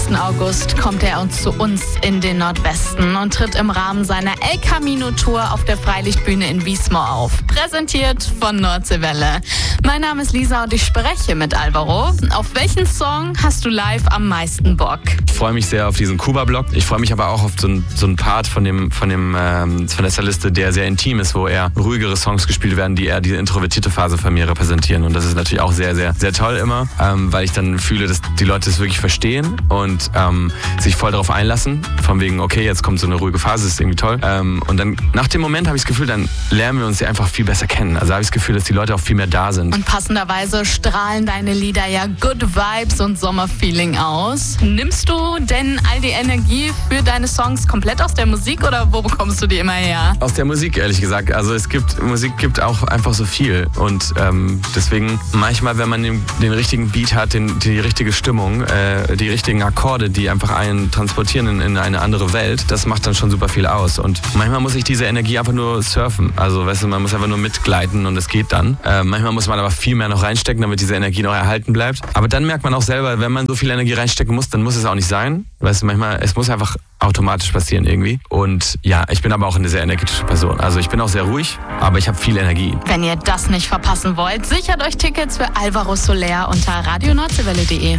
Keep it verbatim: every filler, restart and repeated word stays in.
dreiundzwanzigsten August kommt er uns zu uns in den Nordwesten und tritt im Rahmen seiner El Camino-Tour auf der Freilichtbühne in Wiesmoor auf. Präsentiert von Nordseewelle. Mein Name ist Lisa und ich spreche mit Alvaro. Auf welchen Song hast du live am meisten Bock? Ich freue mich sehr auf diesen Kuba-Block. Ich freue mich aber auch auf so einen so ein Part von dem von dem ähm, von der Setliste, der sehr intim ist, wo eher ruhigere Songs gespielt werden, die eher die introvertierte Phase von mir repräsentieren. Und das ist natürlich auch sehr, sehr, sehr toll immer, ähm, weil ich dann fühle, dass die Leute es wirklich verstehen und ähm, sich voll darauf einlassen. Von wegen, okay, jetzt kommt so eine ruhige Phase, das ist irgendwie toll. Ähm, und dann nach dem Moment habe ich das Gefühl, dann lernen wir uns ja einfach viel besser kennen. Also habe ich das Gefühl, dass die Leute auch viel mehr da sind. Und passenderweise strahlen deine Lieder ja Good Vibes und Sommerfeeling aus. Nimmst du denn all die Energie für deine Songs komplett aus der Musik oder wo bekommst du die immer her? Aus der Musik, ehrlich gesagt. Also es gibt, Musik gibt auch einfach so viel. Und ähm, deswegen manchmal, wenn man den, den richtigen Beat hat, den, die richtige Stimmung, äh, die richtigen Akkorde, die einfach einen transportieren in, in eine andere Welt, das macht dann schon super viel aus. Und manchmal muss ich diese Energie einfach nur surfen. Also weißt du, man muss einfach nur mitgleiten und es geht dann. Äh, manchmal muss man aber viel mehr noch reinstecken, damit diese Energie noch erhalten bleibt. Aber dann merkt man auch selber, wenn man so viel Energie reinstecken muss, dann muss es auch nicht sein. Weißt du, manchmal, es muss einfach automatisch passieren irgendwie. Und ja, ich bin aber auch eine sehr energetische Person. Also ich bin auch sehr ruhig, aber ich habe viel Energie. Wenn ihr das nicht verpassen wollt, sichert euch Tickets für Alvaro Soler unter radio nordseewelle punkt de.